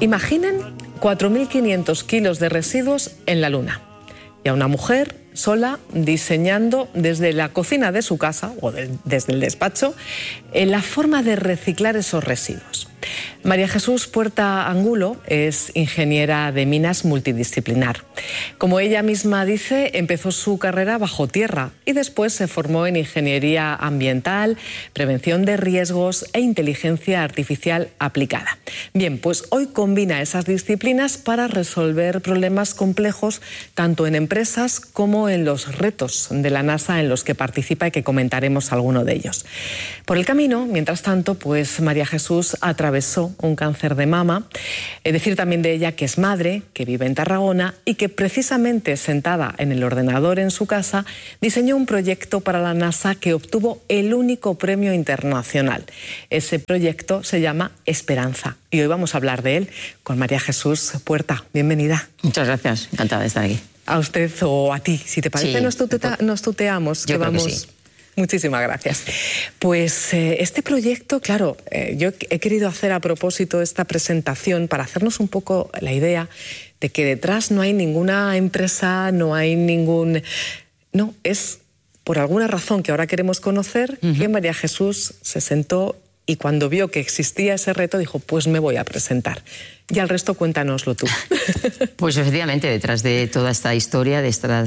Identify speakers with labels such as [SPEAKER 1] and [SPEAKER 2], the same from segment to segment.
[SPEAKER 1] Imaginen 4.500 kilos de residuos en la Luna y a una mujer sola diseñando desde la cocina de su casa o desde el despacho la forma de reciclar esos residuos. María Jesús Puerta Angulo es ingeniera de minas multidisciplinar. Como ella misma dice, empezó su carrera bajo tierra y después se formó en ingeniería ambiental, prevención de riesgos e inteligencia artificial aplicada. Bien, pues hoy combina esas disciplinas para resolver problemas complejos tanto en empresas como en los retos de la NASA en los que participa y que comentaremos alguno de ellos. Por el camino, mientras tanto, pues María Jesús atravesó un cáncer de mama. Decir también de ella que es madre, que vive en Tarragona y que precisamente sentada en el ordenador en su casa diseñó un proyecto para la NASA que obtuvo el único premio internacional. Ese proyecto se llama Esperanza y hoy vamos a hablar de él con María Jesús Puerta. Bienvenida.
[SPEAKER 2] Muchas gracias, encantada de estar aquí.
[SPEAKER 1] A usted o a ti, si te parece,
[SPEAKER 2] sí,
[SPEAKER 1] nos tuteamos.
[SPEAKER 2] Yo creo que sí.
[SPEAKER 1] Muchísimas gracias. Pues este proyecto, claro, yo he querido hacer a propósito esta presentación para hacernos un poco la idea de que detrás no hay ninguna empresa, no hay ningún... No, es por alguna razón que ahora queremos conocer que María Jesús se sentó y cuando vio que existía ese reto dijo, pues me voy a presentar. Y al resto cuéntanoslo tú.
[SPEAKER 2] Pues efectivamente, detrás de toda esta historia, de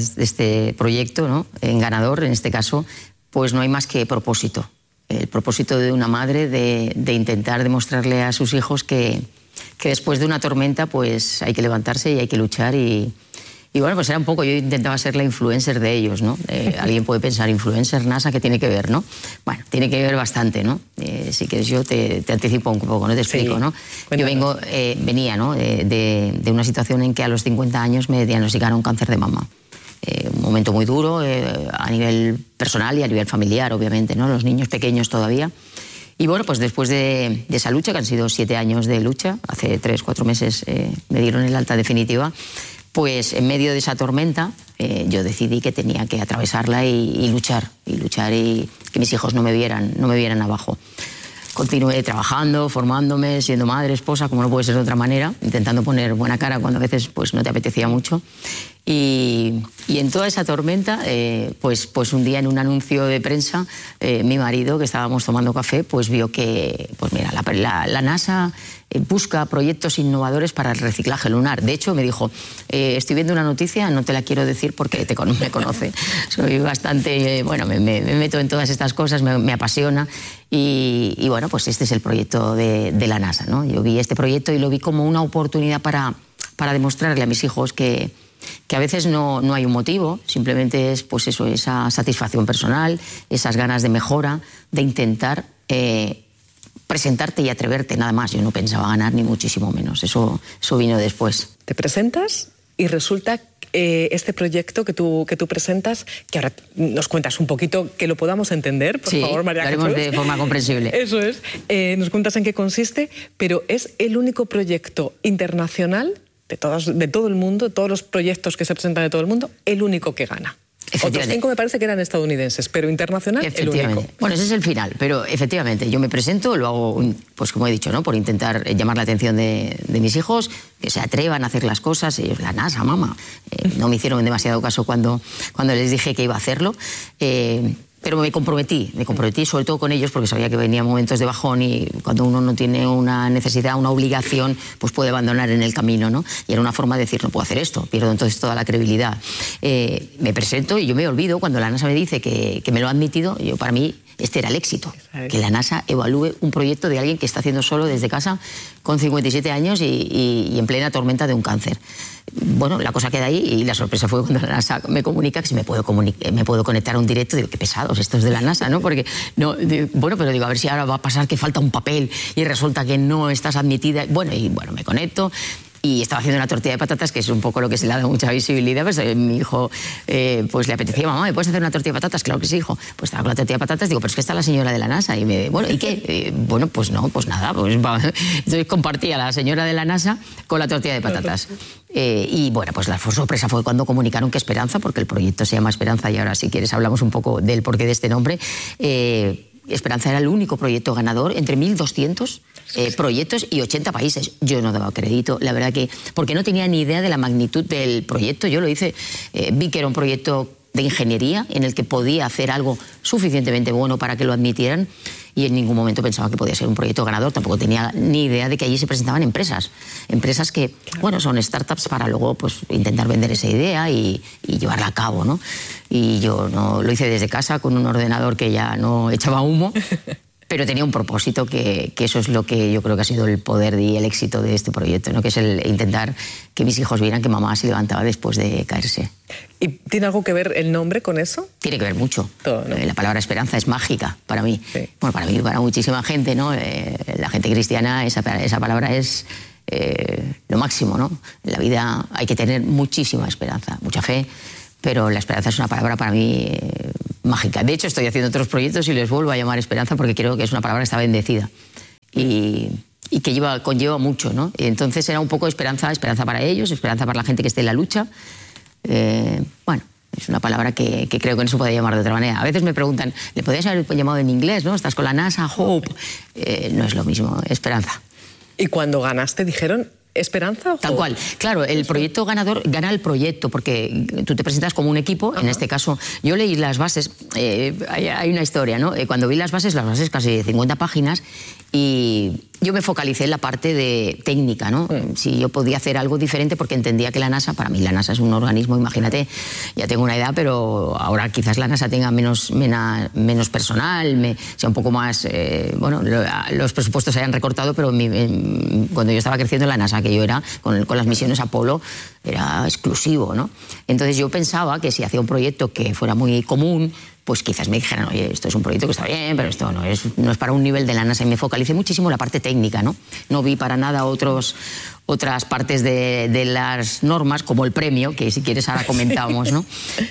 [SPEAKER 2] este proyecto, ¿no?, en ganador, en este caso, pues no hay más que propósito. El propósito de una madre de intentar demostrarle a sus hijos que después de una tormenta pues hay que levantarse y hay que luchar y bueno, pues era un poco, yo intentaba ser la influencer de ellos, ¿no? Alguien puede pensar, influencer, NASA, ¿qué tiene que ver, no? Bueno, tiene que ver bastante, ¿no? Si quieres yo te anticipo un poco, no te explico, ¿no? Yo venía, ¿no?, de una situación en que a los 50 años me diagnosticaron cáncer de mama. Un momento muy duro a nivel personal y a nivel familiar, obviamente, ¿no? Los niños pequeños todavía. Y bueno, pues después de esa lucha, que han sido 7 años de lucha, hace 3-4 meses me dieron el alta definitiva, pues en medio de esa tormenta yo decidí que tenía que atravesarla y luchar y que mis hijos no me vieran abajo. Continué trabajando, formándome, siendo madre, esposa, como no puede ser de otra manera, intentando poner buena cara cuando a veces pues, no te apetecía mucho. Y en toda esa tormenta, pues un día en un anuncio de prensa, mi marido, que estábamos tomando café, pues vio que, pues mira, la NASA busca proyectos innovadores para el reciclaje lunar. De hecho, me dijo, estoy viendo una noticia, no te la quiero decir porque me conoce. Soy bastante, bueno, me meto en todas estas cosas, me apasiona. Y bueno, pues este es el proyecto de la NASA, ¿no? Yo vi este proyecto y lo vi como una oportunidad para demostrarle a mis hijos que a veces no hay un motivo, simplemente es pues eso, esa satisfacción personal, esas ganas de mejora, de intentar presentarte y atreverte, nada más. Yo no pensaba ganar ni muchísimo menos, eso vino después.
[SPEAKER 1] Te presentas y resulta este proyecto que tú presentas, que ahora nos cuentas un poquito, que lo podamos entender, por favor, María Jesús.
[SPEAKER 2] Sí, lo haremos de forma comprensible.
[SPEAKER 1] Eso es. Nos cuentas en qué consiste, pero es el único proyecto internacional de todo el mundo, todos los proyectos que se presentan de todo el mundo, el único que gana. Otros 5 me parece que eran estadounidenses, pero internacional el único.
[SPEAKER 2] Bueno, ese es el final, pero efectivamente yo me presento, lo hago, pues como he dicho, ¿no?, por intentar llamar la atención de mis hijos, que se atrevan a hacer las cosas. Ellos, la NASA, mamá, no me hicieron demasiado caso cuando les dije que iba a hacerlo. Pero me comprometí sobre todo con ellos porque sabía que venían momentos de bajón y cuando uno no tiene una necesidad, una obligación, pues puede abandonar en el camino, ¿no? Y era una forma de decir, no puedo hacer esto, pierdo entonces toda la credibilidad. Me presento y yo me olvido cuando la NASA me dice que me lo ha admitido. Para mí este era el éxito, que la NASA evalúe un proyecto de alguien que está haciendo solo desde casa con 57 años y en plena tormenta de un cáncer. Bueno, la cosa queda ahí y la sorpresa fue cuando la NASA me comunica que si me puedo conectar a un directo. Digo, qué pesados estos de la NASA, ¿no? Porque, bueno, pero digo, a ver si ahora va a pasar que falta un papel y resulta que no estás admitida. Bueno, me conecto. Y estaba haciendo una tortilla de patatas, que es un poco lo que se le ha dado mucha visibilidad. Pues mi hijo pues le apetecía, mamá, ¿me puedes hacer una tortilla de patatas? Claro que sí, hijo. Pues estaba con la tortilla de patatas, digo, pero es que está la señora de la NASA. Y bueno, ¿y qué? Bueno, pues no, pues nada. Entonces compartía a la señora de la NASA con la tortilla de patatas. Y bueno, pues la sorpresa fue cuando comunicaron que Esperanza, porque el proyecto se llama Esperanza y ahora si quieres hablamos un poco del porqué de este nombre, Esperanza era el único proyecto ganador entre 1.200 proyectos y 80 países. Yo no daba crédito, la verdad que... Porque no tenía ni idea de la magnitud del proyecto. Yo lo hice, vi que era un proyecto de ingeniería en el que podía hacer algo suficientemente bueno para que lo admitieran, y en ningún momento pensaba que podía ser un proyecto ganador. Tampoco tenía ni idea de que allí se presentaban empresas que, bueno, son startups para luego pues intentar vender esa idea y llevarla a cabo, ¿no? Y yo no lo hice desde casa con un ordenador que ya no echaba humo, pero tenía un propósito que eso es lo que yo creo que ha sido el poder y el éxito de este proyecto, ¿no? Que es el intentar que mis hijos vieran que mamá se levantaba después de caerse.
[SPEAKER 1] ¿Y tiene algo que ver el nombre con eso?
[SPEAKER 2] Tiene que ver mucho.
[SPEAKER 1] Todo, ¿no?
[SPEAKER 2] La palabra esperanza es mágica para mí.
[SPEAKER 1] Sí.
[SPEAKER 2] Bueno, para mí, para muchísima gente, ¿no? La gente cristiana, esa palabra es lo máximo, ¿no? En la vida hay que tener muchísima esperanza, mucha fe, pero la esperanza es una palabra para mí mágica. De hecho, estoy haciendo otros proyectos y les vuelvo a llamar esperanza porque creo que es una palabra que está bendecida y que conlleva mucho, ¿no? Y entonces era un poco esperanza para ellos, esperanza para la gente que esté en la lucha. Bueno, es una palabra que creo que no se puede llamar de otra manera. A veces me preguntan, ¿le podrías haber llamado en inglés, no? Estás con la NASA, Hope. No es lo mismo, esperanza.
[SPEAKER 1] ¿Y cuando ganaste dijeron esperanza o
[SPEAKER 2] Tal cual. Claro, el proyecto ganador gana el proyecto porque tú te presentas como un equipo. Ajá. En este caso, yo leí las bases. Hay una historia, ¿no? Cuando vi las bases casi 50 páginas, y yo me focalicé en la parte de técnica, ¿no? Si yo podía hacer algo diferente, porque entendía que la NASA, para mí la NASA es un organismo, imagínate, ya tengo una edad, pero ahora quizás la NASA tenga menos personal, sea un poco más, bueno, los presupuestos se hayan recortado, pero cuando yo estaba creciendo en la NASA, que yo era, con las misiones Apolo, era exclusivo, ¿no? Entonces yo pensaba que si hacía un proyecto que fuera muy común, pues quizás me dijeran, oye, esto es un proyecto que está bien, pero esto no es para un nivel de la NASA. Y me focalicé muchísimo en la parte técnica, ¿no? No vi para nada otras partes de las normas, como el premio, que si quieres ahora comentamos, ¿no?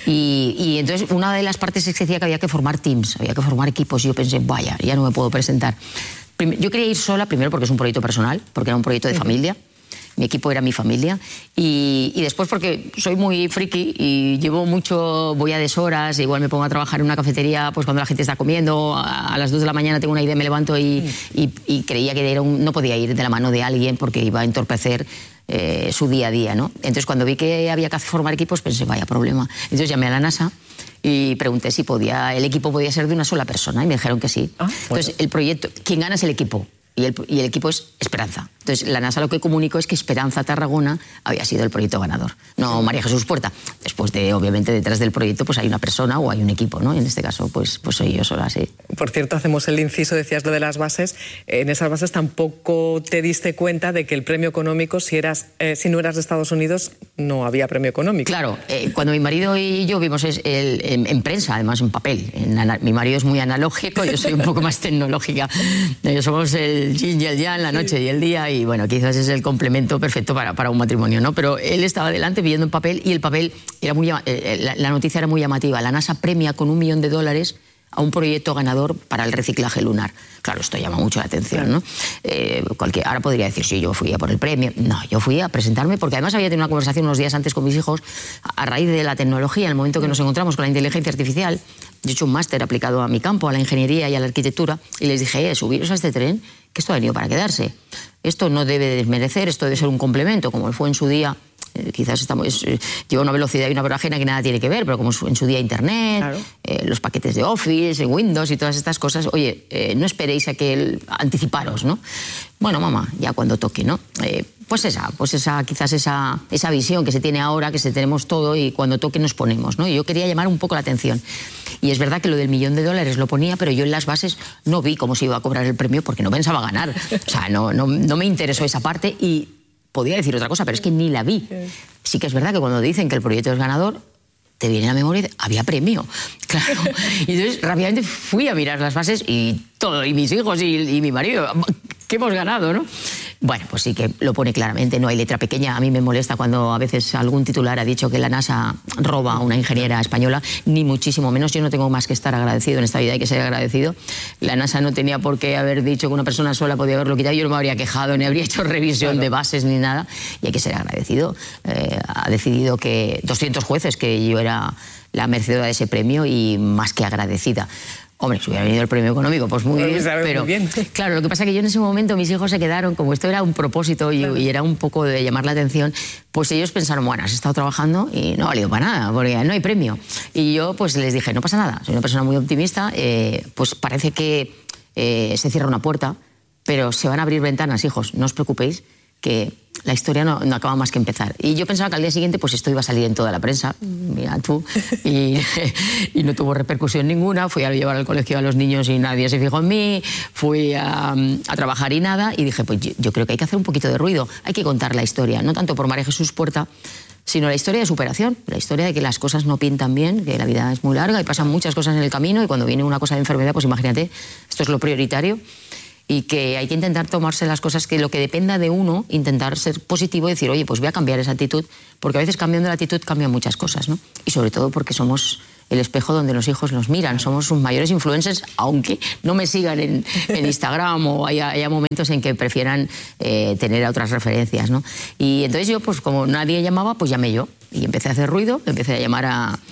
[SPEAKER 2] Y entonces una de las partes es que decía que había que formar teams, había que formar equipos, y yo pensé, vaya, ya no me puedo presentar. Yo quería ir sola, primero porque es un proyecto personal, porque era un proyecto de familia. Mi equipo era mi familia, y después porque soy muy friki y voy a deshoras, igual me pongo a trabajar en una cafetería pues cuando la gente está comiendo, a las 2 de la mañana tengo una idea, me levanto y creía que no podía ir de la mano de alguien porque iba a entorpecer su día a día, ¿no? Entonces cuando vi que había que formar equipos pensé, vaya problema. Entonces llamé a la NASA y pregunté si el equipo podía ser de una sola persona y me dijeron que sí. Bueno. Entonces el proyecto, quien gana es el equipo. Y el equipo es Esperanza. Entonces, la NASA lo que comunicó es que Esperanza Tarragona había sido el proyecto ganador, no María Jesús Puerta. Después obviamente, detrás del proyecto, pues hay una persona o hay un equipo, ¿no? Y en este caso, pues soy yo sola, sí.
[SPEAKER 1] Por cierto, hacemos el inciso, decías lo de las bases. En esas bases tampoco te diste cuenta de que el premio económico, si no eras de Estados Unidos, no había premio económico.
[SPEAKER 2] Claro, cuando mi marido y yo vimos en prensa, además en papel. Mi marido es muy analógico, yo soy un poco más tecnológica. Somos el yin y el yang, la noche y el día, y bueno, quizás es el complemento perfecto para un matrimonio, ¿no? Pero él estaba delante viendo en papel, y el papel era la noticia era muy llamativa. La NASA premia con $1 millón a un proyecto ganador para el reciclaje lunar. Claro, esto llama mucho la atención, ¿no? Ahora podría decir, sí, yo fui a por el premio. No, yo fui a presentarme porque además había tenido una conversación unos días antes con mis hijos a raíz de la tecnología, en el momento que nos encontramos con la inteligencia artificial. Yo he hecho un máster aplicado a mi campo, a la ingeniería y a la arquingeniería, y les dije, subiros a este tren, que esto ha venido para quedarse. Esto no debe desmerecer, esto debe ser un complemento, como fue en su día. Quizás lleva una velocidad y una vorágine que nada tiene que ver, pero como en su día Internet, claro. Los paquetes de Office, Windows y todas estas cosas, oye, no esperéis a que anticiparos, ¿no? Bueno, mamá, ya cuando toque, ¿no? Quizás esa visión que se tiene ahora, que tenemos todo y cuando toque nos ponemos, ¿no? Y yo quería llamar un poco la atención. Y es verdad que lo del $1 millón lo ponía, pero yo en las bases no vi cómo se iba a cobrar el premio porque no pensaba ganar. O sea, no me interesó esa parte y podía decir otra cosa, pero es que ni la vi. Sí que es verdad que cuando dicen que el proyecto es ganador, te viene a la memoria, había premio, claro. Y entonces rápidamente fui a mirar las bases y mis hijos y mi marido, que hemos ganado, ¿no? Bueno, pues sí que lo pone claramente, no hay letra pequeña. A mí me molesta cuando a veces algún titular ha dicho que la NASA roba a una ingeniera española, ni muchísimo menos. Yo no tengo más que estar agradecido en esta vida, hay que ser agradecido. La NASA no tenía por qué haber dicho que una persona sola podía haberlo quitado, yo no me habría quejado, ni habría hecho revisión de bases ni nada, y hay que ser agradecido. Ha decidido que 200 jueces que yo era la merecedora de ese premio y más que agradecida. Hombre, si hubiera venido el premio económico, pues muy bien, pero
[SPEAKER 1] muy bien.
[SPEAKER 2] Claro, lo que pasa es que yo en ese momento mis hijos se quedaron, como esto era un propósito y era un poco de llamar la atención, pues ellos pensaron, bueno, has estado trabajando y no ha valido para nada, porque no hay premio. Y yo pues les dije, no pasa nada, soy una persona muy optimista, pues parece que se cierra una puerta, pero se van a abrir ventanas, hijos, no os preocupéis, que la historia no acaba más que empezar. Y yo pensaba que al día siguiente pues esto iba a salir en toda la prensa, mira tú, y no tuvo repercusión ninguna. Fui a llevar al colegio a los niños y nadie se fijó en mí, fui a trabajar y nada, y dije, pues yo creo que hay que hacer un poquito de ruido, hay que contar la historia, no tanto por María Jesús Puerta, sino la historia de superación, la historia de que las cosas no pintan bien, que la vida es muy larga y pasan muchas cosas en el camino, y cuando viene una cosa de enfermedad, pues imagínate, esto es lo prioritario, y que hay que intentar tomarse las cosas, que lo que dependa de uno, intentar ser positivo y decir, oye, pues voy a cambiar esa actitud, porque a veces cambiando la actitud cambian muchas cosas, ¿no? Y sobre todo porque somos el espejo donde los hijos nos miran, somos sus mayores influencers, aunque no me sigan en Instagram o haya momentos en que prefieran tener otras referencias, ¿no? Y entonces yo, pues como nadie llamaba, pues llamé yo, y empecé a hacer ruido, empecé a llamar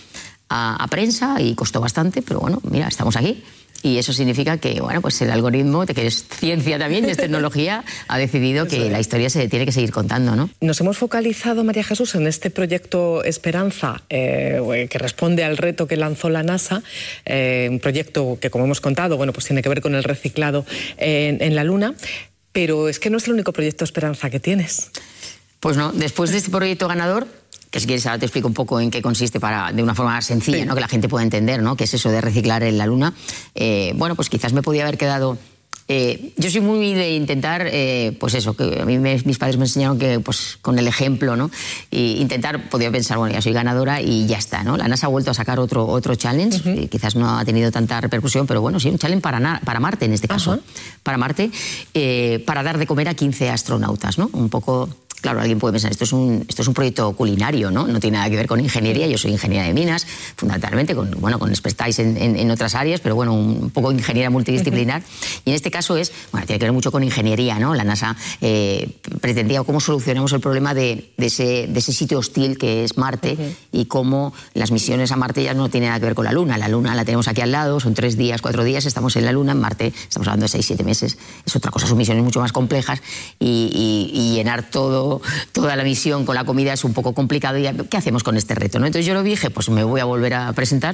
[SPEAKER 2] a prensa, y costó bastante, pero bueno, mira, estamos aquí. Y eso significa que, bueno, pues el algoritmo, que es ciencia también, es tecnología, ha decidido que la historia se tiene que seguir contando, ¿no?
[SPEAKER 1] Nos hemos focalizado, María Jesús, en este proyecto Esperanza, que responde al reto que lanzó la NASA, un proyecto que, como hemos contado, bueno, pues tiene que ver con el reciclado en la Luna, pero es que no es el único proyecto Esperanza que tienes.
[SPEAKER 2] Pues no, después de este proyecto ganador, que si quieres ahora te explico un poco en qué consiste de una forma sencilla, sí, ¿no? Que la gente pueda entender, ¿no? Qué es eso de reciclar en la Luna. Bueno, pues quizás me podía haber quedado... yo soy muy de intentar, pues eso, que a mí mis padres me enseñaron que pues con el ejemplo, ¿no? Y intentar, podía pensar, bueno, ya soy ganadora y ya está, ¿no? La NASA ha vuelto a sacar otro challenge, quizás no ha tenido tanta repercusión, pero bueno, sí, un challenge para Marte en este caso, para Marte, para dar de comer a 15 astronautas, ¿no? Un poco... Claro, alguien puede pensar, esto es un proyecto culinario, ¿no? No tiene nada que ver con ingeniería. Yo soy ingeniera de minas, fundamentalmente, con expertise en otras áreas, pero bueno, un poco ingeniería multidisciplinar. Y en este caso tiene que ver mucho con ingeniería, ¿no? La NASA pretendía cómo solucionamos el problema de ese sitio hostil que es Marte, y cómo las misiones a Marte ya no tienen nada que ver con la Luna. La Luna la tenemos aquí al lado, son 3 días, 4 días, estamos en la Luna. En Marte estamos hablando de 6, 7 meses. Es otra cosa, son misiones mucho más complejas, y llenar toda la misión con la comida es un poco complicado. Y ¿qué hacemos con este reto, ¿no? Entonces yo lo dije, pues me voy a volver a presentar,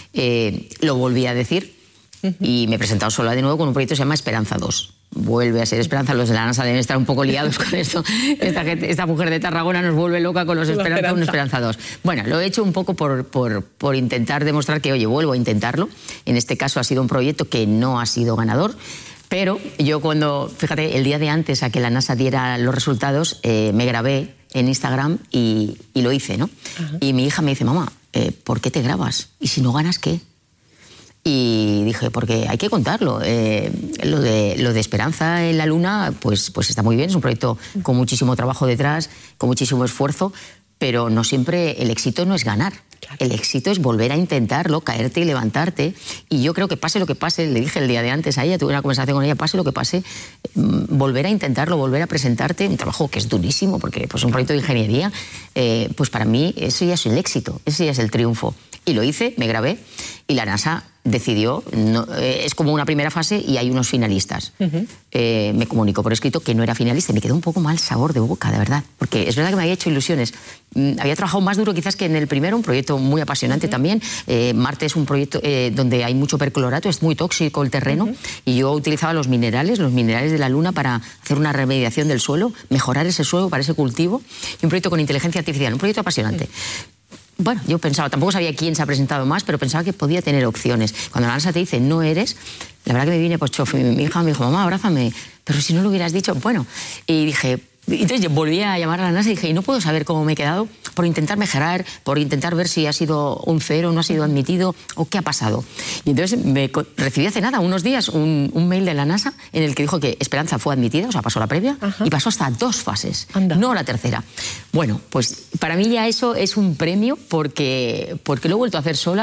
[SPEAKER 2] lo volví a decir, y me he presentado sola de nuevo con un proyecto que se llama Esperanza 2. Vuelve a ser Esperanza, los de la NASA deben estar un poco liados con esto. Esta mujer de Tarragona nos vuelve loca con los Esperanza 1, Esperanza 2. Bueno, lo he hecho un poco por intentar demostrar que, oye, vuelvo a intentarlo. En este caso ha sido un proyecto que no ha sido ganador, pero yo fíjate, el día de antes a que la NASA diera los resultados, me grabé en Instagram y lo hice, ¿no? Y mi hija me dice, mamá, ¿por qué te grabas? ¿Y si no ganas qué? Y dije, porque hay que contarlo. Lo de Esperanza en la Luna, pues está muy bien, es un proyecto con muchísimo trabajo detrás, con muchísimo esfuerzo, pero no siempre el éxito no es ganar. Claro. El éxito es volver a intentarlo, caerte y levantarte. Y yo creo que pase lo que pase, le dije el día de antes a ella, tuve una conversación con ella, pase lo que pase, volver a intentarlo, volver a presentarte, un trabajo que es durísimo, porque pues un proyecto de ingeniería, pues para mí eso ya es el éxito, ese ya es el triunfo. Y lo hice, me grabé, y la NASA decidió, es como una primera fase y hay unos finalistas. Me comunicó por escrito que no era finalista, y me quedó un poco mal sabor de boca, de verdad, porque es verdad que me había hecho ilusiones. Había trabajado más duro quizás que en el primero, un proyecto muy apasionante también. Marte es un proyecto donde hay mucho perclorato, es muy tóxico el terreno, y yo utilizaba los minerales de la Luna para hacer una remediación del suelo, mejorar ese suelo para ese cultivo, y un proyecto con inteligencia artificial, un proyecto apasionante. Bueno, yo pensaba, tampoco sabía quién se ha presentado más, pero pensaba que podía tener opciones. Cuando la NASA te dice, no eres, la verdad que me vine por chofe. Mi hija me dijo, mamá, abrázame, pero si no lo hubieras dicho, bueno. Y dije, entonces yo volví a llamar a la NASA y dije, y no puedo saber cómo me he quedado, por intentar mejorar, por intentar ver si ha sido un 0, no ha sido admitido, o qué ha pasado. Y entonces recibí hace nada, unos días, un mail de la NASA en el que dijo que Esperanza fue admitida, o sea, pasó la previa, y pasó hasta 2 fases, no la tercera. Bueno, pues para mí ya eso es un premio, porque lo he vuelto a hacer sola,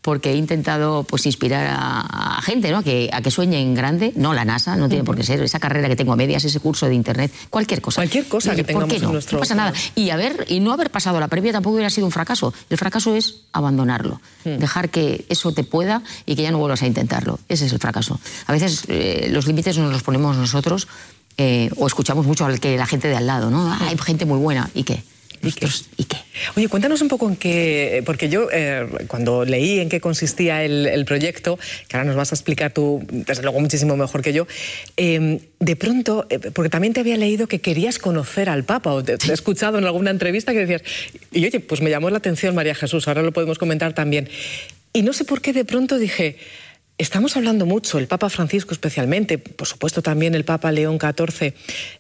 [SPEAKER 2] porque he intentado pues inspirar a gente, ¿no? a que sueñe en grande, no la NASA, no tiene por qué ser, esa carrera que tengo a medias, ese curso de internet, cualquier cosa.
[SPEAKER 1] Cualquier cosa que tengamos en nuestro...
[SPEAKER 2] No pasa nada. Y no haber pasado la previa tampoco hubiera sido un fracaso. El fracaso es abandonarlo, dejar que eso te pueda y que ya no vuelvas a intentarlo. Ese es el fracaso. A veces los límites nos los ponemos nosotros o escuchamos mucho al que la gente de al lado, ¿no? Hay gente muy buena, ¿y qué? ¿Y qué?
[SPEAKER 1] Oye, cuéntanos un poco en qué... Porque yo, cuando leí en qué consistía el proyecto, que ahora nos vas a explicar tú, desde luego, muchísimo mejor que yo, de pronto, porque también te había leído que querías conocer al Papa, o te he escuchado en alguna entrevista que decías... Y oye, pues me llamó la atención María Jesús, ahora lo podemos comentar también. Y no sé por qué de pronto dije... Estamos hablando mucho, el Papa Francisco especialmente, por supuesto también el Papa León XIV...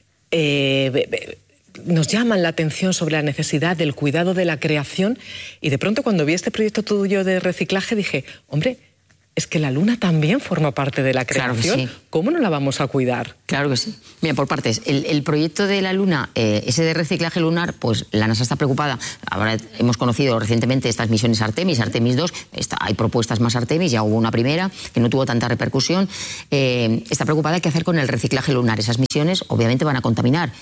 [SPEAKER 1] nos llaman la atención sobre la necesidad del cuidado de la creación y de pronto cuando vi este proyecto tuyo de reciclaje dije, hombre, es que la Luna también forma parte de la creación.
[SPEAKER 2] Claro que sí.
[SPEAKER 1] ¿Cómo no la vamos a cuidar?
[SPEAKER 2] Claro que sí. Mira, por partes. El proyecto de la Luna, ese de reciclaje lunar, pues la NASA está preocupada. Ahora hemos conocido recientemente estas misiones Artemis, Artemis 2, hay propuestas más Artemis, ya hubo una primera que no tuvo tanta repercusión. Está preocupada qué hacer con el reciclaje lunar. Esas misiones obviamente van a contaminar.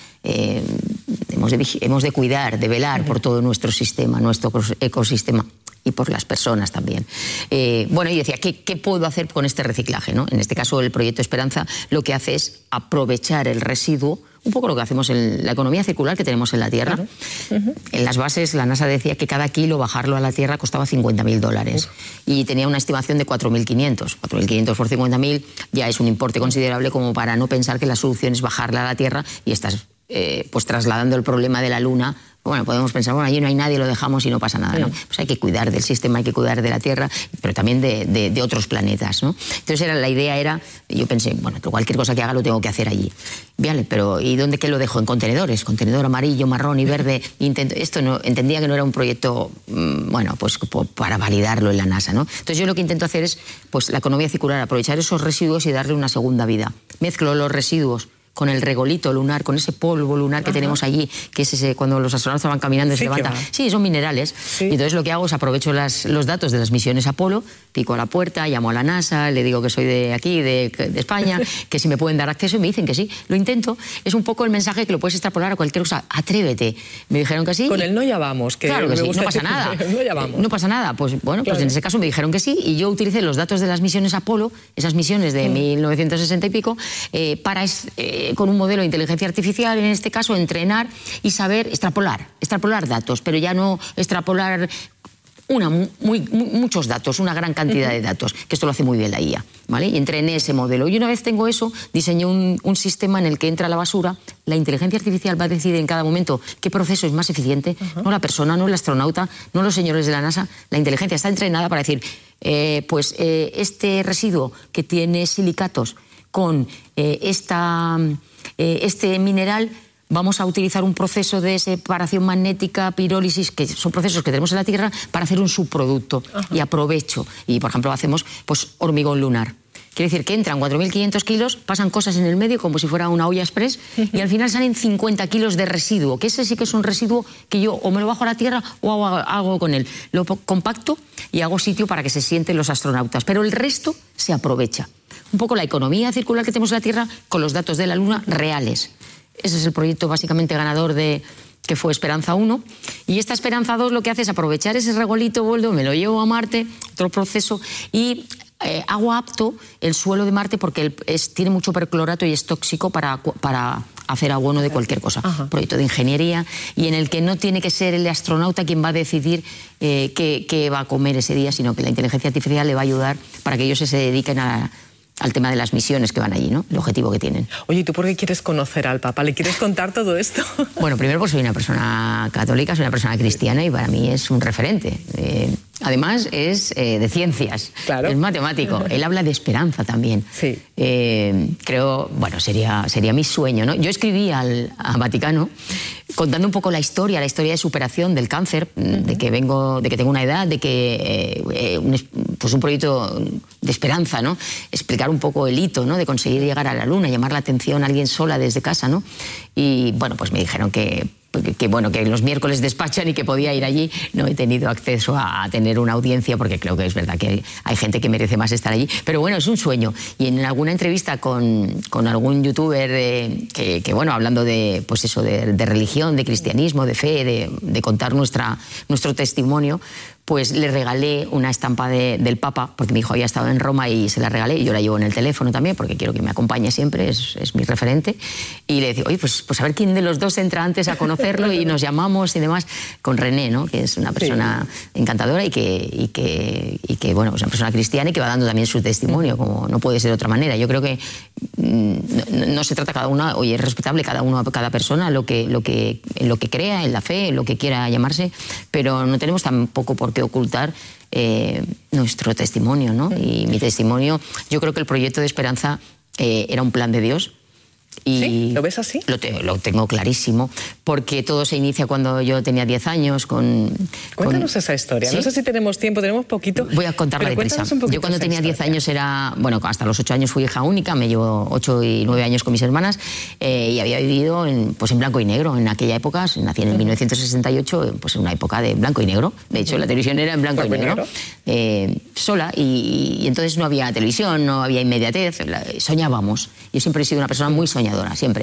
[SPEAKER 2] Hemos de cuidar, de velar por todo nuestro sistema, nuestro ecosistema. Y por las personas también. Bueno, y decía, ¿qué puedo hacer con este reciclaje, ¿no? En este caso, el Proyecto Esperanza lo que hace es aprovechar el residuo, un poco lo que hacemos en la economía circular que tenemos en la Tierra. Claro. En las bases, la NASA decía que cada kilo bajarlo a la Tierra costaba $50.000 y tenía una estimación de 4.500. 4.500 por 50.000 ya es un importe considerable como para no pensar que la solución es bajarla a la Tierra y estás pues trasladando el problema de la Luna. Bueno, podemos pensar, bueno, allí no hay nadie, lo dejamos y no pasa nada, ¿no? Pues hay que cuidar del sistema, hay que cuidar de la Tierra, pero también de otros planetas, ¿no? Entonces la idea era, yo pensé, bueno, cualquier cosa que haga lo tengo que hacer allí. Vale, pero ¿y dónde qué lo dejo? En contenedores, contenedor amarillo, marrón y verde. Esto no, entendía que no era un proyecto, bueno, pues para validarlo en la NASA, ¿no? Entonces yo lo que intento hacer es, pues la economía circular, aprovechar esos residuos y darle una segunda vida. Mezclo los residuos con el regolito lunar, con ese polvo lunar que tenemos allí, que es ese cuando los astronautas van caminando y se levanta. Sí, son minerales. Sí. Y entonces lo que hago es aprovecho los datos de las misiones Apolo, pico a la puerta, llamo a la NASA, le digo que soy de aquí, de España, que si me pueden dar acceso, y me dicen que sí. Lo intento. Es un poco el mensaje que lo puedes extrapolar a cualquier cosa. Atrévete. Me dijeron que sí.
[SPEAKER 1] Con el no ya vamos. Que
[SPEAKER 2] claro que sí, no pasa nada.
[SPEAKER 1] No ya vamos.
[SPEAKER 2] No pasa nada. Pues bueno, claro. Pues en ese caso me dijeron que sí y yo utilicé los datos de las misiones Apolo, esas misiones de 1960 y pico, para con un modelo de inteligencia artificial, en este caso, entrenar y saber extrapolar datos, pero ya no extrapolar muchos datos, una gran cantidad de datos, que esto lo hace muy bien la IA, ¿vale? Y entrené ese modelo. Y una vez tengo eso, diseñé un sistema en el que entra la basura, la inteligencia artificial va a decidir en cada momento qué proceso es más eficiente, no la persona, no el astronauta, no los señores de la NASA, la inteligencia está entrenada para decir, este residuo que tiene silicatos con este mineral, vamos a utilizar un proceso de separación magnética, pirólisis, que son procesos que tenemos en la Tierra, para hacer un subproducto. Y aprovecho. Y, por ejemplo, hacemos pues, hormigón lunar. Quiere decir que entran 4.500 kilos, pasan cosas en el medio como si fuera una olla express y al final salen 50 kilos de residuo, que ese sí que es un residuo que yo o me lo bajo a la Tierra o hago con él. Lo compacto y hago sitio para que se sienten los astronautas. Pero el resto se aprovecha. Un poco la economía circular que tenemos en la Tierra con los datos de la Luna reales. Ese es el proyecto básicamente ganador que fue Esperanza 1. Y esta Esperanza 2 lo que hace es aprovechar ese regolito boldo, me lo llevo a Marte, otro proceso, y hago apto el suelo de Marte porque tiene mucho perclorato y es tóxico para hacer abono de cualquier cosa. Proyecto de ingeniería y en el que no tiene que ser el astronauta quien va a decidir qué va a comer ese día, sino que la inteligencia artificial le va a ayudar para que ellos se dediquen al tema de las misiones que van allí, ¿no? El objetivo que tienen.
[SPEAKER 1] Oye, ¿y tú por qué quieres conocer al Papa? ¿Le quieres contar todo esto?
[SPEAKER 2] Bueno, primero pues soy una persona católica, soy una persona cristiana y para mí es un referente. Además es de ciencias, claro. Es matemático. Él habla de esperanza también.
[SPEAKER 1] Sí.
[SPEAKER 2] Creo, bueno, sería mi sueño, ¿no? Yo escribí al Vaticano contando un poco la historia de superación del cáncer, de que tengo una edad, de que pues un proyecto de esperanza, ¿no? Explicar un poco el hito, ¿no? De conseguir llegar a la Luna, llamar la atención a alguien sola desde casa, ¿no? Y bueno, pues me dijeron que bueno, que los miércoles despachan y que podía ir allí, no he tenido acceso a tener una audiencia, porque creo que es verdad que hay gente que merece más estar allí. Pero bueno, es un sueño. Y en alguna entrevista con algún youtuber que bueno, hablando de, pues eso, de religión, de cristianismo, de fe, de contar nuestro testimonio, pues le regalé una estampa del Papa, porque mi hijo había estado en Roma y se la regalé, y yo la llevo en el teléfono también, porque quiero que me acompañe siempre, es mi referente. Y le decía, oye, pues a ver quién de los dos entra antes a conocerlo, y nos llamamos y demás, con René, ¿no? Que es una persona encantadora y que bueno, es una persona cristiana y que va dando también su testimonio, como no puede ser de otra manera. Yo creo que no se trata cada uno, oye, es respetable cada persona, en lo que crea, en la fe, en lo que quiera llamarse, pero no tenemos tampoco por qué ocultar nuestro testimonio, ¿no? Y mi testimonio, yo creo que el proyecto de Esperanza era un plan de Dios. Y
[SPEAKER 1] ¿sí? ¿Lo ves así?
[SPEAKER 2] Lo tengo clarísimo, porque todo se inicia cuando yo tenía 10 años
[SPEAKER 1] Cuéntanos esa historia. ¿Sí? No sé si tenemos tiempo, tenemos poquito.
[SPEAKER 2] Voy a contarla deprisa. Yo cuando tenía 10 años era, bueno, hasta los 8 años fui hija única, me llevo 8 y 9 años con mis hermanas, y había vivido en blanco y negro en aquella época. Nací en 1968, pues en una época de blanco y negro. De hecho, la televisión era en blanco y negro. Sola, y entonces no había televisión, no había inmediatez, soñábamos. Yo siempre he sido una persona muy soñadora, siempre.